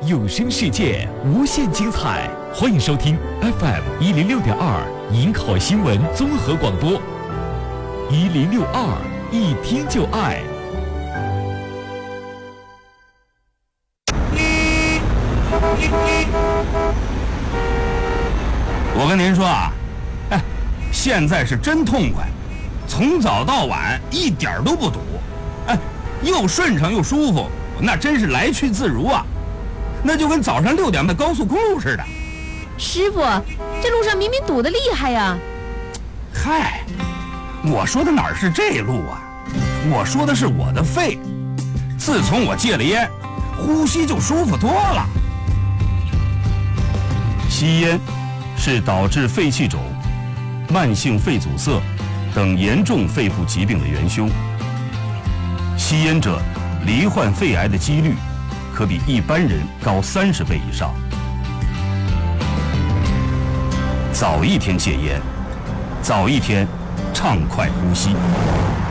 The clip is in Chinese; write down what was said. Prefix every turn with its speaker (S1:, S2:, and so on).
S1: 有声世界无限精彩，欢迎收听 FM106.2迎考新闻综合广播，1062一听就爱。
S2: 我跟您说啊，现在是真痛快，从早到晚一点都不堵，又顺畅又舒服，那真是来去自如啊，那就跟早上6点的高速公路似的。
S3: 师傅，这路上明明堵得厉害呀！
S2: 嗨，我说的哪是这路啊，我说的是我的肺，自从我戒了烟，呼吸就舒服多了。
S4: 吸烟是导致肺气肿、慢性肺阻塞等严重肺部疾病的元凶。吸烟者罹患肺癌的几率可比一般人高30倍以上。早一天戒烟，早一天畅快呼吸。